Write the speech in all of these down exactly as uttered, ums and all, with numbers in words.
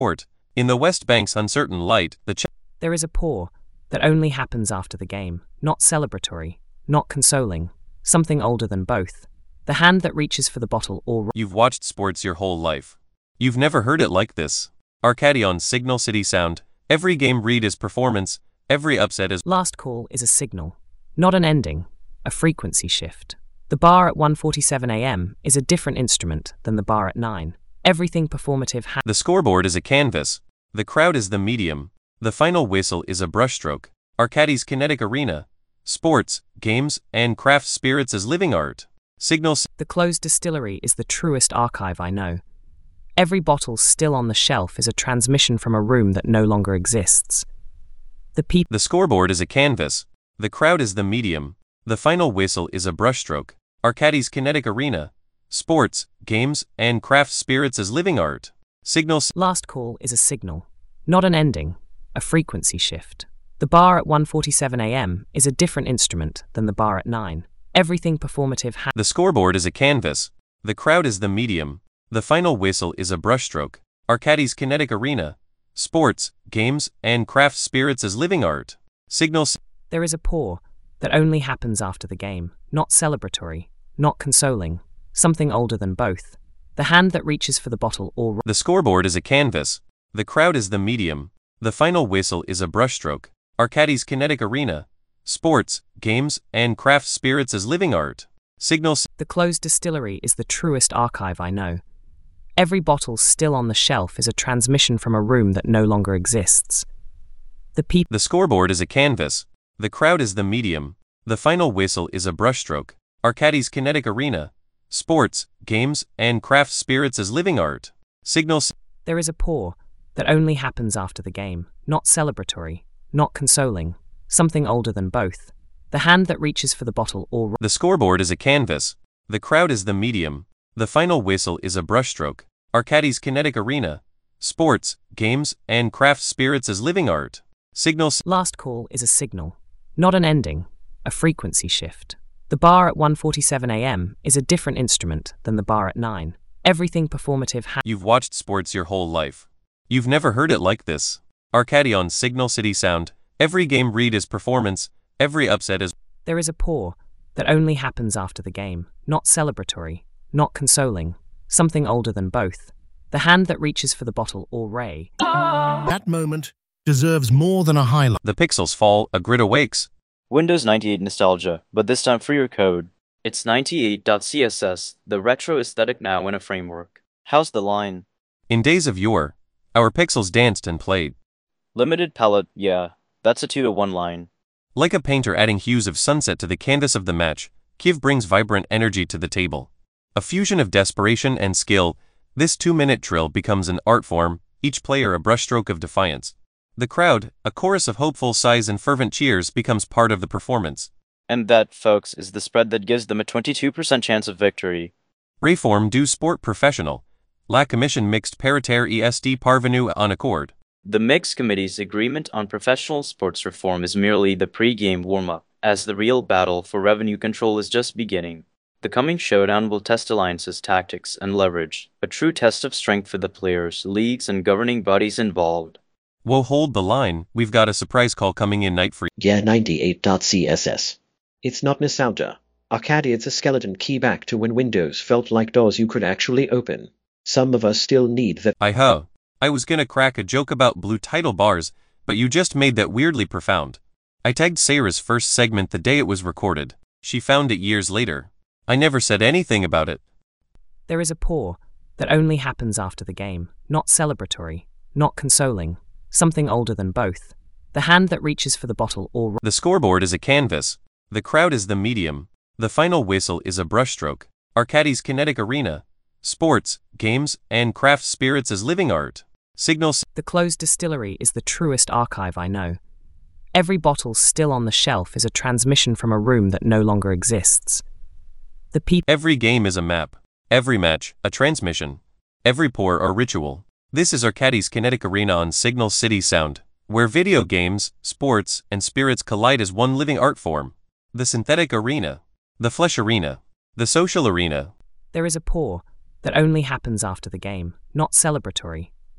Port. In the West Bank's uncertain light, the ch- There is a pour that only happens after the game, not celebratory, not consoling, something older than both. The hand that reaches for the bottle or... You've watched sports your whole life. You've never heard it like this. Arcadi on Signal City Sound. Every game read is performance, every upset is... Last call is a signal, not an ending, a frequency shift. The bar at one forty-seven a m is a different instrument than the bar at nine. Everything performative ha- The scoreboard is a canvas. The crowd is the medium. The final whistle is a brushstroke. Arcadi's kinetic arena. Sports, games, and craft spirits as living art. Signal... The closed distillery is the truest archive I know. Every bottle still on the shelf is a transmission from a room that no longer exists. The peop- The scoreboard is a canvas. The crowd is the medium. The final whistle is a brushstroke. Arcadi's kinetic arena. Sports, games, and craft spirits as living art. Signal... Last call is a signal, not an ending, a frequency shift. The bar at one forty-seven a m is a different instrument than the bar at nine. Everything performative ha- The scoreboard is a canvas. The crowd is the medium. The final whistle is a brushstroke. Arcadi's kinetic arena. Sports, games, and craft spirits as living art. Signal... There is a pour that only happens after the game, not celebratory, not consoling, something older than both. The hand that reaches for the bottle or... The scoreboard is a canvas. The crowd is the medium. The final whistle is a brushstroke. Arcadi's kinetic arena. Sports, games, and craft spirits as living art. Signal... The closed distillery is the truest archive I know. Every bottle still on the shelf is a transmission from a room that no longer exists. The peop- The scoreboard is a canvas. The crowd is the medium. The final whistle is a brushstroke. Arcadi's kinetic arena. Sports, games, and craft spirits as living art. Signal... There is a pour that only happens after the game, not celebratory, not consoling, something older than both. The hand that reaches for the bottle or... The scoreboard is a canvas. The crowd is the medium. The final whistle is a brushstroke. Arcadi's kinetic arena. Sports, games, and craft spirits as living art. Signal... Last call is a signal, not an ending, a frequency shift. The bar at one forty-seven a m is a different instrument than the bar at nine. Everything performative ha- You've watched sports your whole life. You've never heard it like this. Arcadi on Signal City Sound. Every game read is performance, every upset is... There is a pour that only happens after the game, not celebratory, not consoling, something older than both. The hand that reaches for the bottle or ray. That moment deserves more than a highlight. The pixels fall, a grid awakes. Windows ninety-eight nostalgia, but this time for your code. It's ninety-eight dot C S S, the retro aesthetic now in a framework. How's the line? In days of yore, our pixels danced and played. Limited palette, yeah, that's a two to one line. Like a painter adding hues of sunset to the canvas of the match, Kiev brings vibrant energy to the table. A fusion of desperation and skill, this two-minute trill becomes an art form, each player a brushstroke of defiance. The crowd, a chorus of hopeful sighs and fervent cheers, becomes part of the performance. And that, folks, is the spread that gives them a twenty-two percent chance of victory. Reform du sport professionnel. La commission mixte paritaire est parvenue en accord. The Mixed Committee's agreement on professional sports reform is merely the pre-game warm-up, as the real battle for revenue control is just beginning. The coming showdown will test alliances' tactics and leverage, a true test of strength for the players, leagues, and governing bodies involved. Whoa, hold the line, we've got a surprise call coming in night for Yeah, ninety-eight dot C S S. It's not nostalgia. Arcadi, it's a skeleton key back to when Windows felt like doors you could actually open. Some of us still need that. I ho. I was gonna crack a joke about blue title bars, but you just made that weirdly profound. I tagged Sarah's first segment the day it was recorded. She found it years later. I never said anything about it. There is a pour that only happens after the game, not celebratory, not consoling, something older than both. The hand that reaches for the bottle or... The scoreboard is a canvas. The crowd is the medium. The final whistle is a brushstroke. Arcadi's kinetic arena. Sports, games, and craft spirits as living art. Signal... The closed distillery is the truest archive I know. Every bottle still on the shelf is a transmission from a room that no longer exists. The peop... Every game is a map. Every match, a transmission. Every pour, a ritual. This is Arcadi's kinetic arena on Signal City Sound, where video games, sports, and spirits collide as one living art form. The synthetic arena. The flesh arena. The social arena. There is a pour that only happens after the game, not celebratory,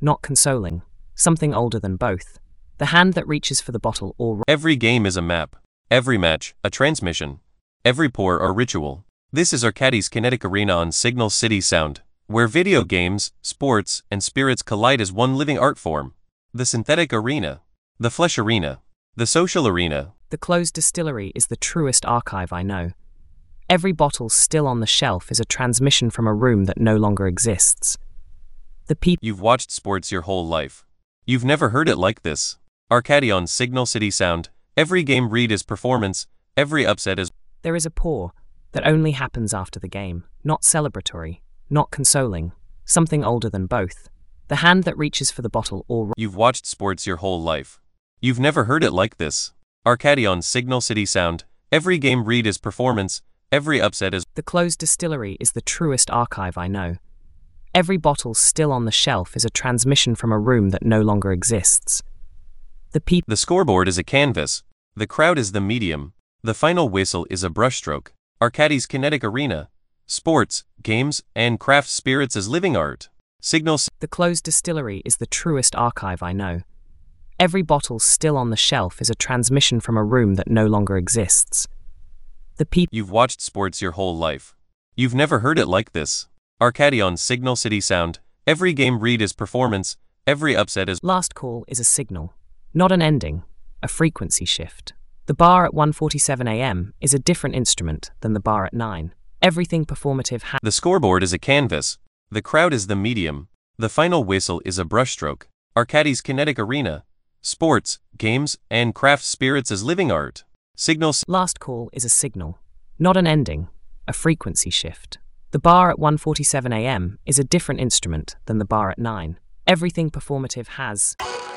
not consoling, something older than both. The hand that reaches for the bottle or Every game is a map. Every match, a transmission. Every pour a ritual. This is Arcadis Kinetic Arena on Signal City Sound, where video games, sports, and spirits collide as one living art form. The synthetic arena. The flesh arena. The social arena. The closed distillery is the truest archive I know. Every bottle still on the shelf is a transmission from a room that no longer exists. The people. You've watched sports your whole life. You've never heard it like this. Arcadi on Signal City Sound. Every game read is performance. Every upset is. There is a pour that only happens after the game, not celebratory, not consoling, something older than both. The hand that reaches for the bottle or. You've watched sports your whole life. You've never heard it like this. Arcadi on Signal City Sound. Every game read is performance. Every upset is. The closed distillery is the truest archive I know. Every bottle still on the shelf is a transmission from a room that no longer exists. The people. The scoreboard is a canvas. The crowd is the medium. The final whistle is a brushstroke. Arcadi's Kinetic Arena. Sports, games, and craft spirits as living art. Signal. The closed distillery is the truest archive I know. Every bottle still on the shelf is a transmission from a room that no longer exists. The people. You've watched sports your whole life. You've never heard it like this. Arcadi on Signal City Sound. Every game read is performance. Every upset is. Last call is a signal, not an ending, a frequency shift. The bar at one forty-seven a m is a different instrument than the bar at nine. Everything performative ha- The scoreboard is a canvas. The crowd is the medium. The final whistle is a brushstroke. Arcadi's Kinetic Arena. Sports, games, and craft spirits as living art. Signal. Last call is a signal, not an ending, a frequency shift. The bar at one forty-seven a m is a different instrument than the bar at nine. Everything performative has.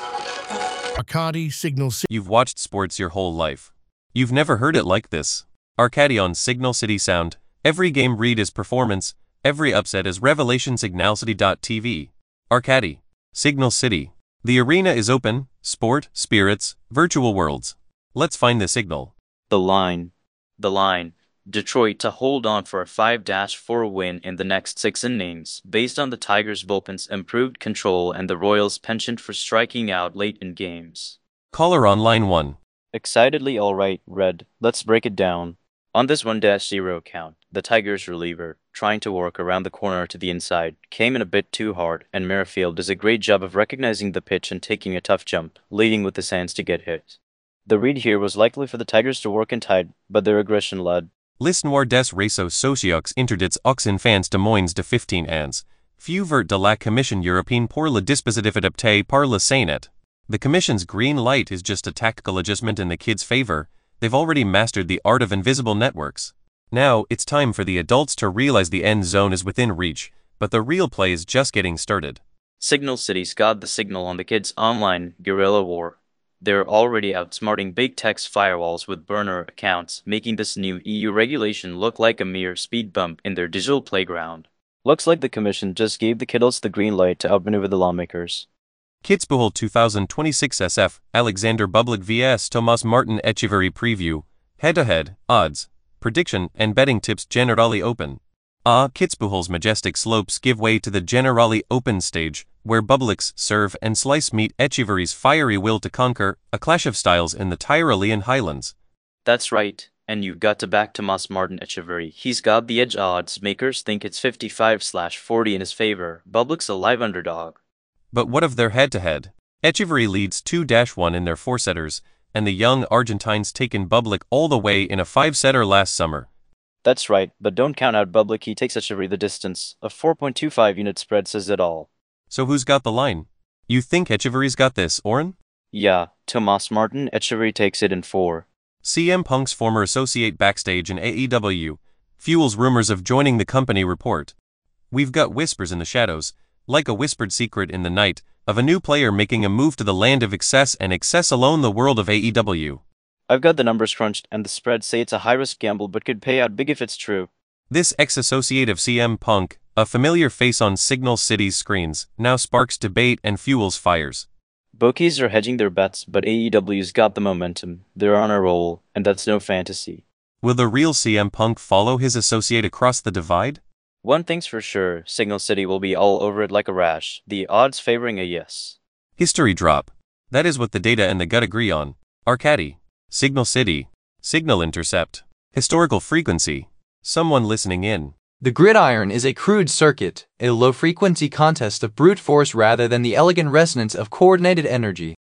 Arcadi Signal City. You've watched sports your whole life. You've never heard it like this. Arcadi on Signal City Sound. Every game read is performance. Every upset is revelation. Signal City dot T V. Arcadi. Signal City. The arena is open. Sport, spirits, virtual worlds. Let's find the signal. The line. The line. Detroit to hold on for a five four win in the next six innings, based on the Tigers' bullpen's improved control and the Royals' penchant for striking out late in games. Caller on line one. Excitedly alright, Red. Let's break it down. On this one zero count, the Tigers' reliever, trying to work around the corner to the inside, came in a bit too hard, and Merrifield does a great job of recognizing the pitch and taking a tough jump, leading with his hands to get hit. The read here was likely for the Tigers to work in tight, but their aggression led. L'histoire des réseaux sociaux interdits aux enfants de moins de fifteen ans. Fuvert de la Commission européenne pour le dispositif adapté par le Sénat. The Commission's green light is just a tactical adjustment in the kids' favor. They've already mastered the art of invisible networks. Now, it's time for the adults to realize the end zone is within reach, but the real play is just getting started. Signal City's got the signal on the kids' online guerrilla war. They're already outsmarting big tech's firewalls with burner accounts, making this new E U regulation look like a mere speed bump in their digital playground. Looks like the Commission just gave the kiddos the green light to outmaneuver the lawmakers. Kitzbühel twenty twenty-six S F, Alexander Bublik vs Tomas Martin Echeverry preview, head-to-head, odds, prediction and betting tips Generali Open. Ah, Kitzbühel's majestic slopes give way to the Generali Open stage, where Bublik's serve and slice meet Echeverry's fiery will to conquer, a clash of styles in the Tyrolean highlands. That's right, and you've got to back Tomas Martin Echeverry. He's got the edge. Odds makers think it's fifty-five slash forty in his favor. Bublik's a live underdog. But what of their head-to-head? Echeverry leads two to one in their four-setters, and the young Argentines taken Bublik all the way in a five-setter last summer. That's right, but don't count out Bublik. He takes Echeverry the distance. A four point two five unit spread says it all. So who's got the line? You think Echeverry's got this, Oren? Yeah, Tomas Martin Echeverry takes it in four. C M Punk's former associate backstage in A E W fuels rumors of joining the company report. We've got whispers in the shadows, like a whispered secret in the night, of a new player making a move to the land of excess and excess alone, the world of A E W. I've got the numbers crunched, and the spreads say it's a high-risk gamble but could pay out big if it's true. This ex-associate of C M Punk, a familiar face on Signal City's screens, now sparks debate and fuels fires. Bookies are hedging their bets, but A E W's got the momentum. They're on a roll, and that's no fantasy. Will the real C M Punk follow his associate across the divide? One thing's for sure, Signal City will be all over it like a rash, the odds favoring a yes. History drop. That is what the data and the gut agree on. Arcady. Signal City. Signal intercept. Historical frequency. Someone listening in. The gridiron is a crude circuit, a low-frequency contest of brute force rather than the elegant resonance of coordinated energy.